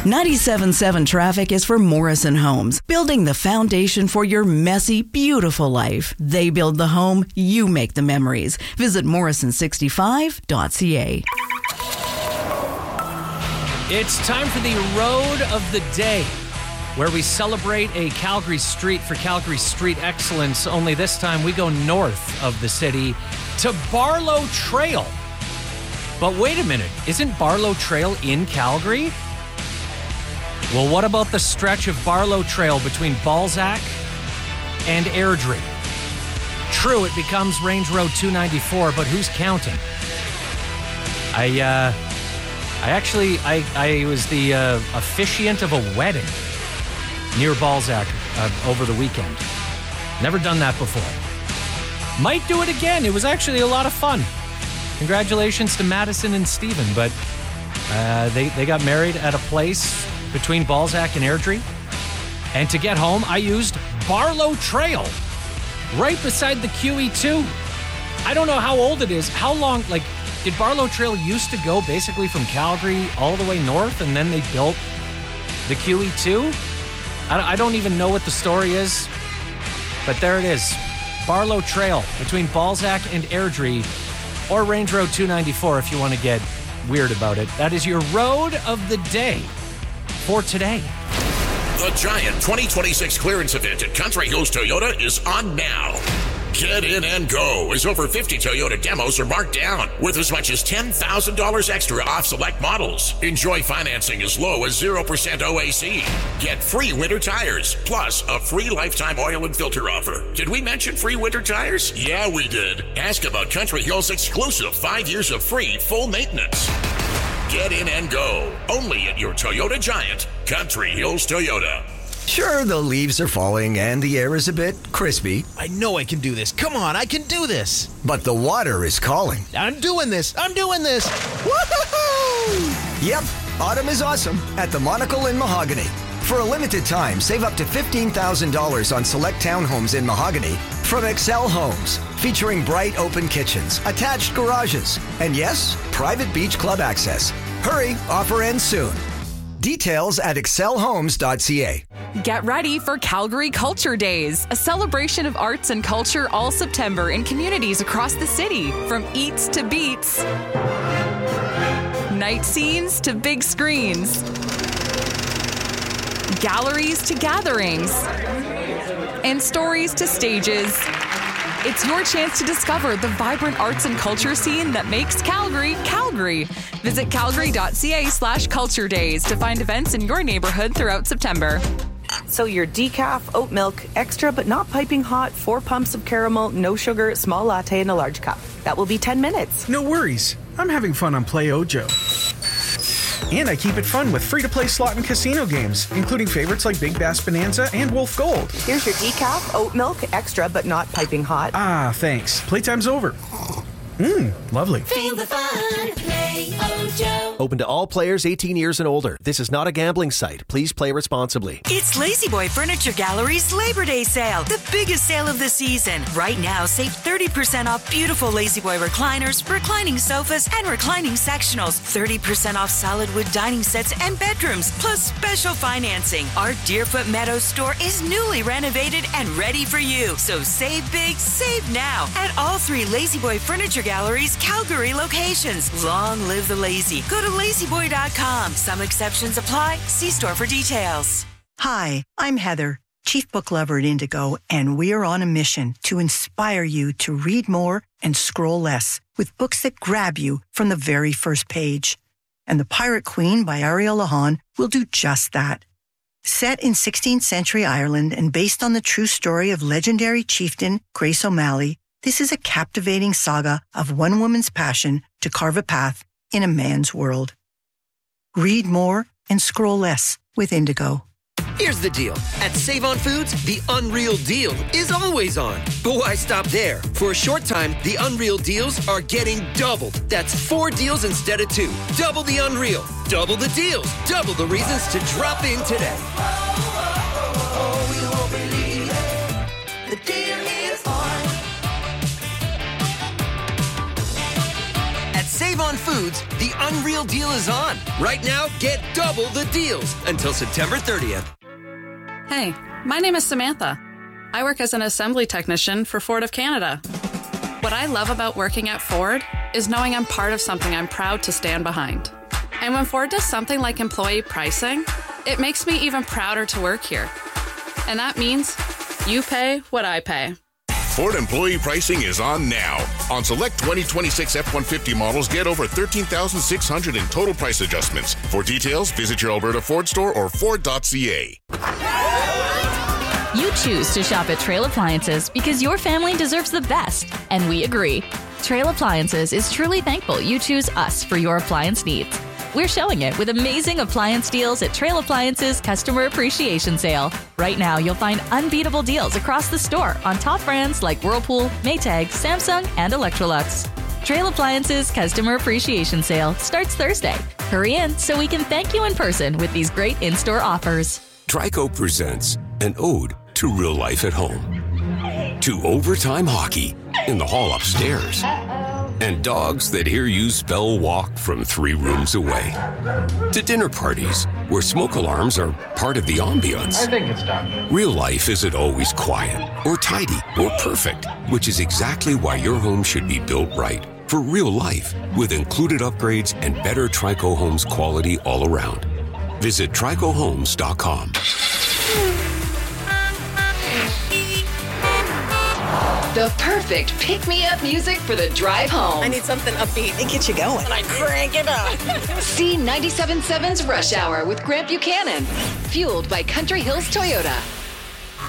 97.7 Traffic is for Morrison Homes, building the foundation for your messy, beautiful life. They build the home, you make the memories. Visit morrison65.ca. It's time for the Road of the Day, where we celebrate a Calgary street for Calgary street excellence, only this time we go north of the city to Barlow Trail. But wait a minute, isn't Barlow Trail in Calgary? Well, what about the stretch of Barlow Trail between Balzac and Airdrie? True, it becomes Range Road 294, but who's counting? I was the officiant of a wedding near Balzac over the weekend. Never done that before. Might do it again. It was actually a lot of fun. Congratulations to Madison and Steven, but they got married at a place between Balzac and Airdrie. And to get home, I used Barlow Trail, right beside the QE2. I don't know how old it is. How long, did Barlow Trail used to go basically from Calgary all the way north, and then they built the QE2? I don't even know what the story is, but there it is. Barlow Trail between Balzac and Airdrie, or Range Road 294 if you want to get weird about it. That is your Road of the Day for today. The Giant 2026 clearance event at Country Hills Toyota is on now. Get in and go as over 50 Toyota demos are marked down with as much as $10,000 extra off select models. Enjoy financing as low as 0% OAC. Get free winter tires, plus a free lifetime oil and filter offer. Did we mention free winter tires? Yeah, we did. Ask about Country Hills' exclusive 5 years of free full maintenance. Get in and go. Only at your Toyota Giant, Country Hills Toyota. Sure, the leaves are falling and the air is a bit crispy. I know I can do this. Come on, I can do this. But the water is calling. I'm doing this. Woo-hoo-hoo! Yep, autumn is awesome at the Monocle in Mahogany. For a limited time, save up to $15,000 on select townhomes in Mahogany from Excel Homes, featuring bright open kitchens, attached garages, and yes, private beach club access. Hurry, offer ends soon. Details at excelhomes.ca. Get ready for Calgary Culture Days, a celebration of arts and culture all September in communities across the city. From eats to beats, night scenes to big screens, galleries to gatherings, and stories to stages. It's your chance to discover the vibrant arts and culture scene that makes Calgary, Calgary. Visit calgary.ca/culture days to find events in your neighborhood throughout September. So your decaf, oat milk, extra but not piping hot, 4 pumps of caramel, no sugar, small latte in a large cup. That will be 10 minutes. No worries. I'm having fun on Play Ojo. And I keep it fun with free-to-play slot and casino games, including favorites like Big Bass Bonanza and Wolf Gold. Here's your decaf, oat milk, extra but not piping hot. Ah, thanks. Playtime's over. Lovely. Feel the fun. Play Ojo. Open to all players 18 years and older. This is not a gambling site. Please play responsibly. It's La-Z-Boy Furniture Gallery's Labor Day sale, the biggest sale of the season. Right now, save 30% off beautiful La-Z-Boy recliners, reclining sofas, and reclining sectionals. 30% off solid wood dining sets and bedrooms, plus special financing. Our Deerfoot Meadows store is newly renovated and ready for you. So save big, save now at all 3 La-Z-Boy Furniture Gallery's Calgary locations. Long live the lazy. Go to lazyboy.com. Some exceptions apply. See store for details. Hi, I'm Heather, Chief Book Lover at Indigo, and we're on a mission to inspire you to read more and scroll less with books that grab you from the very first page. And The Pirate Queen by Ariel Lahan will do just that. Set in 16th century Ireland and based on the true story of legendary chieftain Grace O'Malley, this is a captivating saga of one woman's passion to carve a path in a man's world. Read more and scroll less with Indigo. Here's the deal. At Save On Foods, the Unreal Deal is always on. But why stop there? For a short time, the Unreal Deals are getting doubled. That's 4 deals instead of 2. Double the unreal. Double the deals. Double the reasons to drop in today. You won't believe it. The deal is on. Save on Foods, the unreal deal is on. Right now, get double the deals until September 30th. Hey, my name is Samantha. I work as an assembly technician for Ford of Canada. What I love about working at Ford is knowing I'm part of something I'm proud to stand behind. And when Ford does something like employee pricing, it makes me even prouder to work here. And that means you pay what I pay. Ford employee pricing is on now. On select 2026 F-150 models, get over $13,600 in total price adjustments. For details, visit your Alberta Ford store or Ford.ca. You choose to shop at Trail Appliances because your family deserves the best, and we agree. Trail Appliances is truly thankful you choose us for your appliance needs. We're showing it with amazing appliance deals at Trail Appliances Customer Appreciation Sale. Right now, you'll find unbeatable deals across the store on top brands like Whirlpool, Maytag, Samsung, and Electrolux. Trail Appliances Customer Appreciation Sale starts Thursday. Hurry in so we can thank you in person with these great in-store offers. Trico presents an ode to real life at home, to overtime hockey in the hall upstairs, and dogs that hear you spell walk from 3 rooms away, to dinner parties where smoke alarms are part of the ambiance. I think it's done. Real life isn't always quiet or tidy or perfect, which is exactly why your home should be built right for real life with included upgrades and better Trico Homes quality all around. Visit TricoHomes.com. The perfect pick-me-up music for the drive home. I need something upbeat to get you going. And I crank it up. C97.7's Rush Hour with Grant Buchanan. Fueled by Country Hills Toyota.